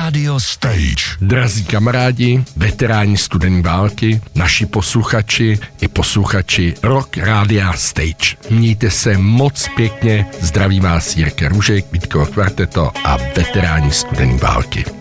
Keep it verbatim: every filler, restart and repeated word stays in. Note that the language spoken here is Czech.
Radio Stage. Drazí kamarádi, veteráni studené války, naši posluchači i posluchači Rock Rádia Stage. Mějte se moc pěkně, zdraví vás Jirka Ružek, Vítkovo kvarteto a veteráni studené války.